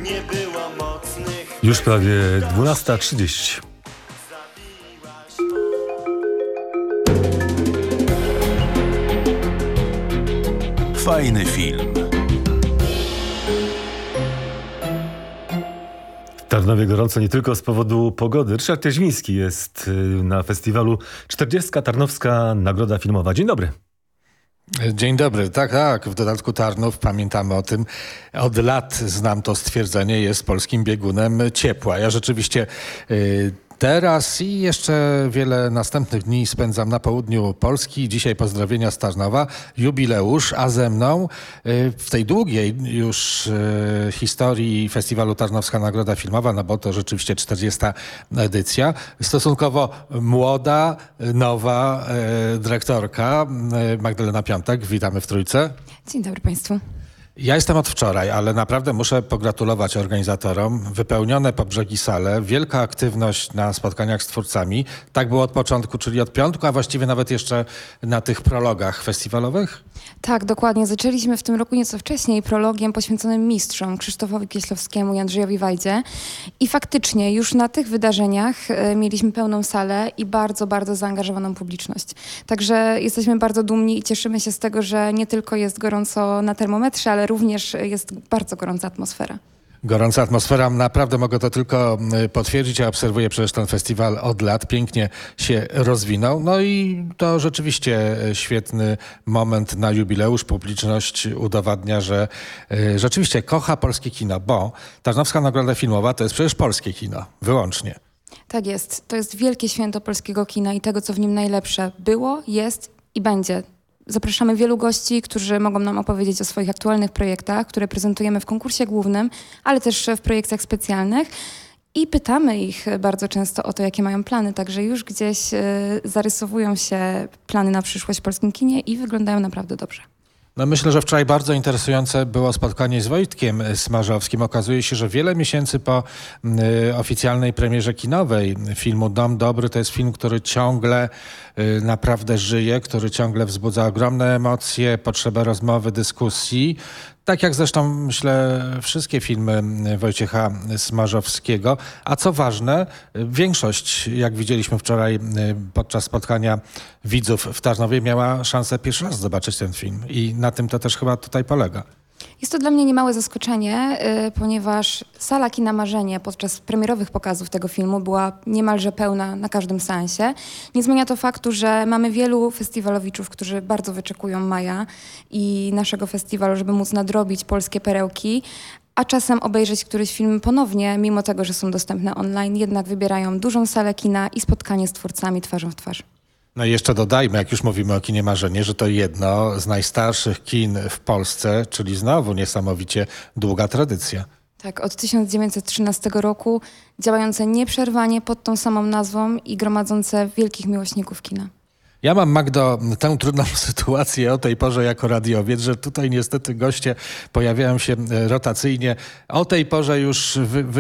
nie było mocnych. Już prawie 12:30. Fajny film. W Tarnowie gorąco nie tylko z powodu pogody. Ryszard Jaźmiński jest na festiwalu 40. Tarnowska Nagroda Filmowa. Dzień dobry. Dzień dobry. Tak. W dodatku Tarnów, pamiętamy o tym, od lat znam to stwierdzenie, jest polskim biegunem ciepła. Ja rzeczywiście teraz i jeszcze wiele następnych dni spędzam na południu Polski. Dzisiaj pozdrowienia z Tarnowa, jubileusz, a ze mną w tej długiej już historii festiwalu Tarnowska Nagroda Filmowa, no bo to rzeczywiście 40. edycja, stosunkowo młoda, nowa dyrektorka Magdalena Piątek. Witamy w Trójce. Dzień dobry Państwu. Ja jestem od wczoraj, ale naprawdę muszę pogratulować organizatorom. Wypełnione po brzegi sale, wielka aktywność na spotkaniach z twórcami. Tak było od początku, czyli od piątku, a właściwie nawet jeszcze na tych prologach festiwalowych? Tak, dokładnie. Zaczęliśmy w tym roku nieco wcześniej prologiem poświęconym mistrzom Krzysztofowi Kieślowskiemu i Andrzejowi Wajdzie. I faktycznie już na tych wydarzeniach mieliśmy pełną salę i bardzo, bardzo zaangażowaną publiczność. Także jesteśmy bardzo dumni i cieszymy się z tego, że nie tylko jest gorąco na termometrze, ale również jest bardzo gorąca atmosfera. Gorąca atmosfera, naprawdę mogę to tylko potwierdzić. Ja obserwuję przecież ten festiwal od lat, pięknie się rozwinął. No i to rzeczywiście świetny moment na jubileusz. Publiczność udowadnia, że rzeczywiście kocha polskie kino, bo Tarnowska Nagroda Filmowa to jest przecież polskie kino, wyłącznie. Tak jest. To jest wielkie święto polskiego kina i tego, co w nim najlepsze było, jest i będzie. Zapraszamy wielu gości, którzy mogą nam opowiedzieć o swoich aktualnych projektach, które prezentujemy w konkursie głównym, ale też w projekcjach specjalnych. I pytamy ich bardzo często o to, jakie mają plany. Także już gdzieś zarysowują się plany na przyszłość w polskim kinie i wyglądają naprawdę dobrze. No myślę, że wczoraj bardzo interesujące było spotkanie z Wojtkiem Smarzowskim. Okazuje się, że wiele miesięcy po oficjalnej premierze kinowej filmu Dom Dobry, to jest film, który ciągle naprawdę żyje, który ciągle wzbudza ogromne emocje, potrzebę rozmowy, dyskusji. Tak jak zresztą, myślę, wszystkie filmy Wojciecha Smarzowskiego. A co ważne, większość, jak widzieliśmy wczoraj podczas spotkania widzów w Tarnowie, miała szansę pierwszy raz zobaczyć ten film. I na tym to też chyba tutaj polega. Jest to dla mnie niemałe zaskoczenie, ponieważ sala Kina Marzenie podczas premierowych pokazów tego filmu była niemalże pełna na każdym seansie. Nie zmienia to faktu, że mamy wielu festiwalowiczów, którzy bardzo wyczekują maja i naszego festiwalu, żeby móc nadrobić polskie perełki, a czasem obejrzeć któryś film ponownie, mimo tego, że są dostępne online, jednak wybierają dużą salę kina i spotkanie z twórcami twarzą w twarz. No i jeszcze dodajmy, jak już mówimy o kinie Marzenie, że to jedno z najstarszych kin w Polsce, czyli znowu niesamowicie długa tradycja. Tak, od 1913 roku działające nieprzerwanie pod tą samą nazwą i gromadzące wielkich miłośników kina. Ja mam, Magdo, tę trudną sytuację o tej porze jako radiowiec, że tutaj niestety goście pojawiają się rotacyjnie. O tej porze już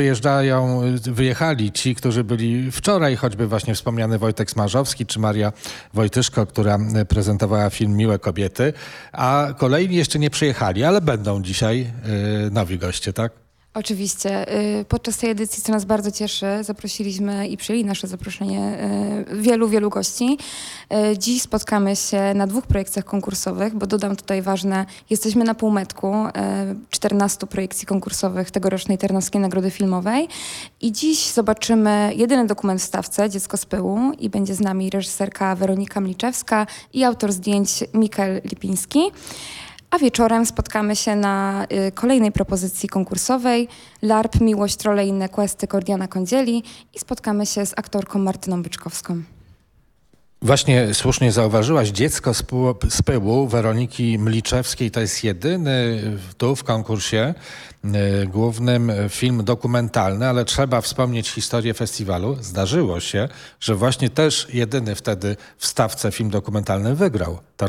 wyjechali ci, którzy byli wczoraj, choćby właśnie wspomniany Wojtek Smarzowski czy Maria Wojtyszko, która prezentowała film Miłe kobiety, a kolejni jeszcze nie przyjechali, ale będą dzisiaj nowi goście, tak? Oczywiście. Podczas tej edycji, co nas bardzo cieszy, zaprosiliśmy i przyjęli nasze zaproszenie wielu gości. Dziś spotkamy się na 2 projekcjach konkursowych, bo dodam tutaj ważne, jesteśmy na półmetku 14 projekcji konkursowych tegorocznej Tarnowskiej Nagrody Filmowej i dziś zobaczymy jedyny dokument w stawce, Dziecko z pyłu, i będzie z nami reżyserka Weronika Mliczewska i autor zdjęć Mikael Lipiński. A wieczorem spotkamy się na kolejnej propozycji konkursowej LARP, Miłość, role i inne questy Kordiana Kądzieli i spotkamy się z aktorką Martyną Byczkowską. Właśnie słusznie zauważyłaś, Dziecko z pyłu Weroniki Mliczewskiej to jest jedyny tu w konkursie głównym film dokumentalny, ale trzeba wspomnieć historię festiwalu. Zdarzyło się, że właśnie też jedyny wtedy w stawce film dokumentalny wygrał